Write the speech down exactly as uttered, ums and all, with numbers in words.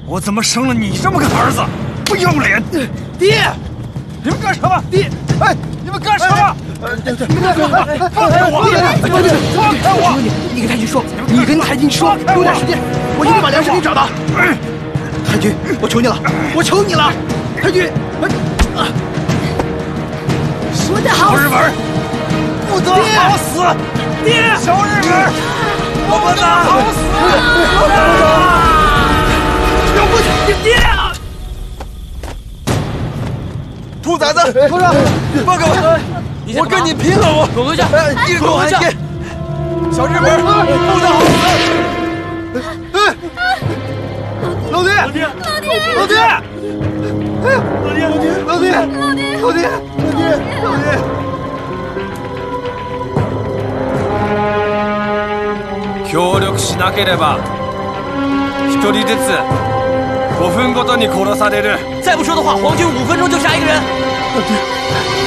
我怎么生了你这么个儿子？不要脸！ 爹， 你们干什么？ 爹， 哎，你们干什么？放开我！放开我！ 你跟太君说，你跟太君说，留点时间，我一定把粮食给你找到。太君，我求你了，我求你了，太君！ 说得好， 小日本，不得好死！ 爹， 小日本，我们的好死！ 要不爹啊！ 兔崽子，头上，放开我！我跟你拼了！我滚回去！ 一口寒天！小日本，不得好死！ 老爹，老爹，老爹，老爹，老爹，老爹，老爹，老爹，老爹，老爹。 協力しなければ一人ずつごふんごとに殺される。 再不说的话，皇军五分钟就杀一个人。 老爹。